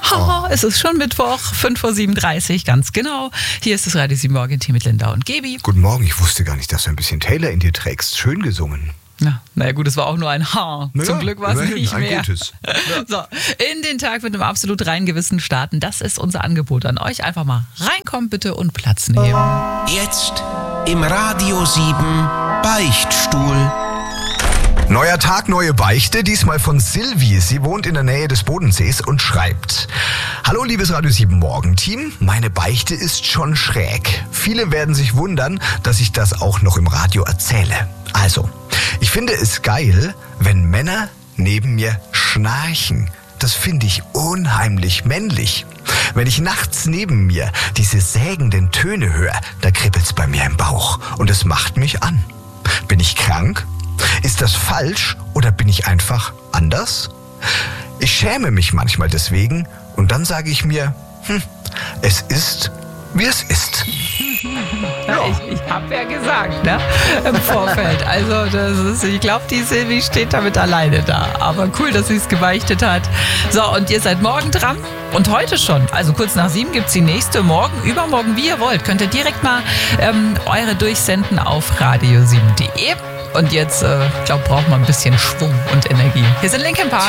Oh. Es ist schon Mittwoch, 5:37 Uhr, ganz genau. Hier ist das Radio 7 Morgenteam mit Linda und Gaby. Guten Morgen, ich wusste gar nicht, dass du ein bisschen Taylor in dir trägst. Schön gesungen. Naja gut, es war auch nur ein Haar. Naja, Zum Glück war es nicht ein mehr. Gutes. Ja. So, in den Tag mit einem absolut reinen Gewissen starten. Das ist unser Angebot an euch. Einfach mal reinkommen bitte und Platz nehmen. Jetzt im Radio 7 Beichtstuhl. Neuer Tag, neue Beichte, diesmal von Silvi. Sie wohnt in der Nähe des Bodensees und schreibt: Hallo liebes Radio 7 Morgenteam, meine Beichte ist schon schräg. Viele werden sich wundern, dass ich das auch noch im Radio erzähle. Also, ich finde es geil, wenn Männer neben mir schnarchen. Das finde ich unheimlich männlich. Wenn ich nachts neben mir diese sägenden Töne höre, da kribbelt's bei mir im Bauch und es macht mich an. Bin ich krank? Ist das falsch oder bin ich einfach anders? Ich schäme mich manchmal deswegen und dann sage ich mir, es ist, wie es ist. Ja. Ich habe ja gesagt, ne? Im Vorfeld. Also ich glaube, die Silvi steht damit alleine da. Aber cool, dass sie es gebeichtet hat. So, und ihr seid morgen dran. Und heute schon, also kurz nach 7 gibt es die nächste. Morgen, übermorgen, wie ihr wollt. Könnt ihr direkt mal eure durchsenden auf radio7.de. Und jetzt, ich glaube, braucht man ein bisschen Schwung und Energie. Hier sind Linkin Park.